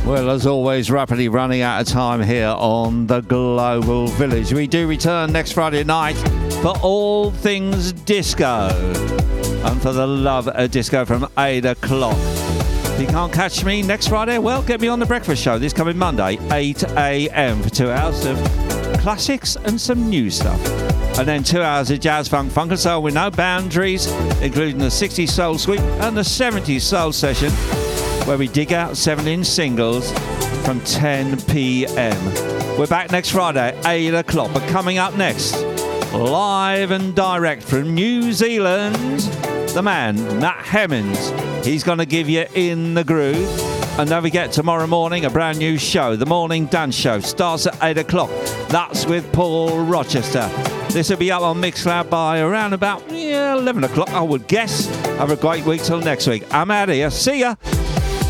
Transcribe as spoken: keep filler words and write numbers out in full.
Well, as always, rapidly running out of time here on the Global Village. We do return next Friday night for all things disco and for the love of disco from eight o'clock. If you can't catch me next Friday, well, get me on the breakfast show this coming Monday, eight a.m. for two hours of classics and some new stuff. And then two hours of jazz, funk, funk and soul with no boundaries, including the sixties soul sweep and the seventies soul session, where we dig out seven-inch singles from ten p.m. We're back next Friday, eight o'clock. But coming up next, live and direct from New Zealand, the man, Matt Hemmings. He's going to give you In the Groove. And don't forget, tomorrow morning, a brand new show, The Morning Dance Show, starts at eight o'clock. That's with Paul Rochester. This will be up on Mixcloud by around about yeah, eleven o'clock, I would guess. Have a great week till next week. I'm out of here. See ya.